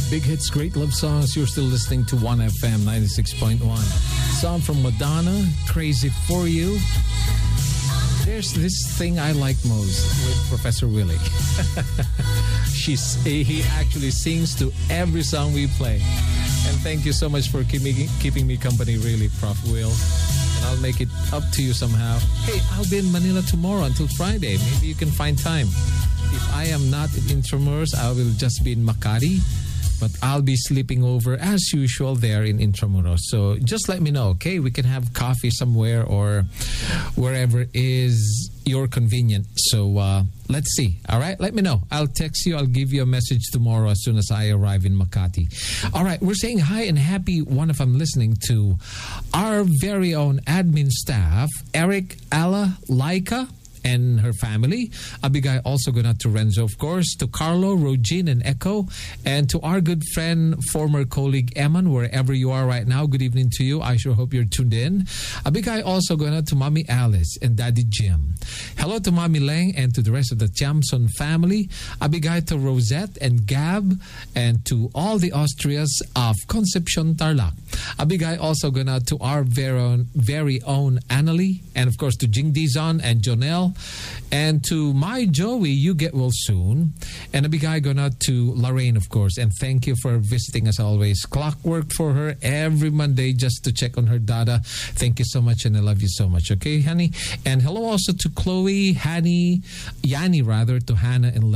Big hits, great love songs. You're still listening to 1FM 96.1. Song from Madonna, Crazy For You. There's this thing I like most with Professor Willie. He actually sings to every song we play. And thank you so much for keeping me company, really, Prof. Will. And I'll make it up to you somehow. Hey, I'll be in Manila tomorrow until Friday. Maybe you can find time. If I am not in Intramuros, I will just be in Makati. But I'll be sleeping over as usual there in Intramuros. So just let me know, okay? We can have coffee somewhere or wherever is your convenient. So let's see. All right? Let me know. I'll text you. I'll give you a message tomorrow as soon as I arrive in Makati. All right. We're saying hi and happy one if I'm listening to our very own admin staff, Eric, Ala, Laika, and her family. A big guy also going out to Renzo, of course, to Carlo, Rogine, and Echo, and to our good friend, former colleague Eman, wherever you are right now. Good evening to you. I sure hope you're tuned in. A big guy also going out to Mommy Alice and Daddy Jim. Hello to Mommy Lang and to the rest of the Chamson family. A big guy to Rosette and Gab and to all the Austrias of Concepcion Tarlac. A big guy also going out to our very own Annalie, and of course to Jing Dizon and Jonelle. And to my Joey, you get well soon. And a big guy going out to Lorraine, of course. And thank you for visiting us always. Clockwork for her every Monday just to check on her data. Thank you so much and I love you so much. Okay, honey? And hello also to Chloe, Yanni rather, to Hannah and